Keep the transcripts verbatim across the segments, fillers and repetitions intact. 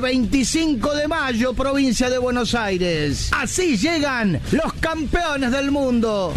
veinticinco de mayo, provincia de Buenos Aires. Así llegan los campeones del mundo.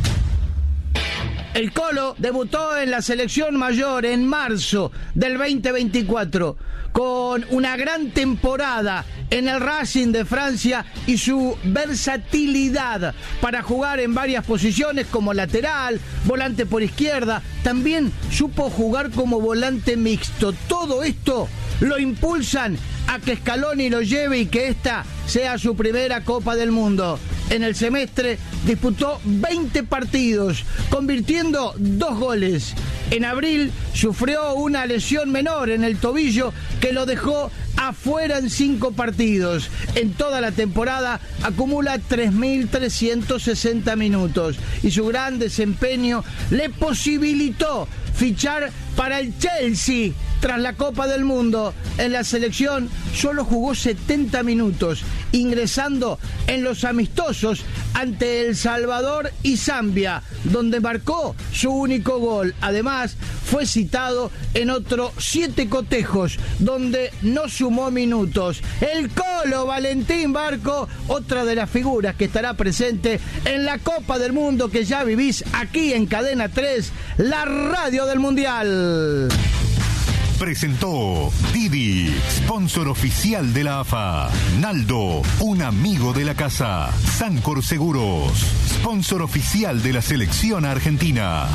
El Colo debutó en la selección mayor en marzo del veinte veinticuatro con una gran temporada en el Racing de Francia y su versatilidad para jugar en varias posiciones como lateral, volante por izquierda. También supo jugar como volante mixto. Todo esto lo impulsan a que Scaloni lo lleve y que esta sea su primera Copa del Mundo. En el semestre disputó veinte partidos, convirtiendo dos goles. En abril sufrió una lesión menor en el tobillo que lo dejó afuera en cinco partidos. En toda la temporada acumula tres mil trescientos sesenta minutos y su gran desempeño le posibilitó fichar para el Chelsea tras la Copa del Mundo. En la selección solo jugó setenta minutos, ingresando en los amistosos ante El Salvador y Zambia, donde marcó su único gol. Además, fue citado en otros siete cotejos, donde no sumó minutos. El Colo Valentín Barco, otra de las figuras que estará presente en la Copa del Mundo que ya vivís aquí en Cadena tres, la radio del Mundial. Presentó Didi, sponsor oficial de la A F A. Naldo, un amigo de la casa. Sancor Seguros, sponsor oficial de la selección argentina.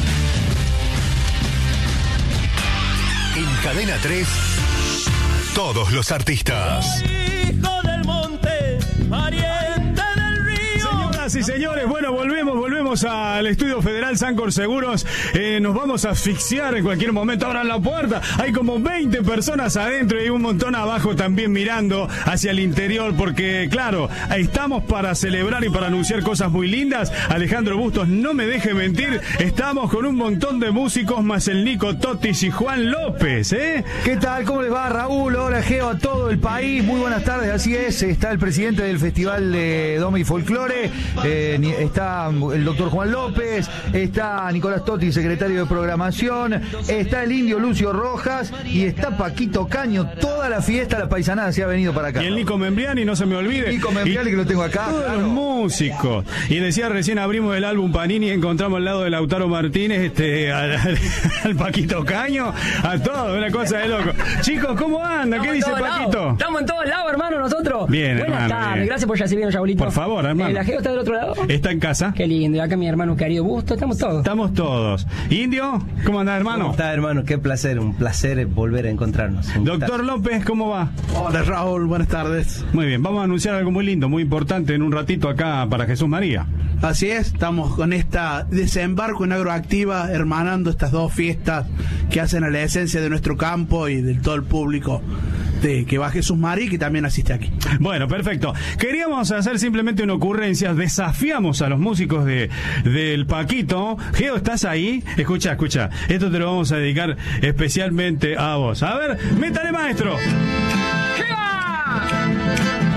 En Cadena tres, todos los artistas. Hijo del monte, pariente del río. Señoras y señores, bueno, volvemos, volvemos al Estudio Federal Sancor Seguros. Eh, nos vamos a asfixiar en cualquier momento. Abran la puerta. Hay como veinte personas adentro y un montón abajo también mirando hacia el interior, porque, claro, estamos para celebrar y para anunciar cosas muy lindas. Alejandro Bustos, no me deje mentir, estamos con un montón de músicos, más el Nico Totis y Juan López, ¿eh? ¿Qué tal? ¿Cómo les va, Raúl? Hola, Geo, a todo el país. Muy buenas tardes, así es. Está el presidente del Festival de Doma y Folclore, eh, está el doctor Juan López, está Nicolás Totis, secretario de Programación, está el Indio Lucio Rojas y está Paquito Caño. Toda la fiesta, la paisanada se ha venido para acá. Y el Nico Membriani, no se me olvide. Nico Membriani, y que lo tengo acá. Todos claro. los músicos. Y decía, recién abrimos el álbum Panini y encontramos al lado de Lautaro Martínez, este, al, al, al Paquito Caño, a todo, una cosa de loco. Chicos, ¿cómo anda? ¿Qué dice Paquito? Lados. Estamos en todos lados, hermano, nosotros. Bien, Buenas hermano, tardes, bien. gracias por recibirnos, Raulito. Por favor, hermano. Eh, ¿La Geo está del otro lado? Está en casa. Qué lindo, y acá mi hermano querido Busto, estamos todos. Estamos todos. Indio, ¿cómo anda, hermano? ¿Cómo está, hermano? Qué placer, un placer volver a encontrarnos. Un Doctor López, ¿cómo va? Hola, Raúl, buenas tardes. Muy bien, vamos a anunciar algo muy lindo, muy importante en un ratito acá para Jesús María. Así es, estamos con esta desembarco en Agroactiva, hermanando estas dos fiestas que hacen a la esencia de nuestro campo y de todo el público de que va Jesús María, que también asiste aquí. Bueno, perfecto. Queríamos hacer simplemente una ocurrencia, desafiamos a los músicos de del Paquito. Geo, ¿estás ahí? Escucha, escucha, esto te lo vamos a dedicar especialmente a vos. A ver, métale, maestro. ¡Geo!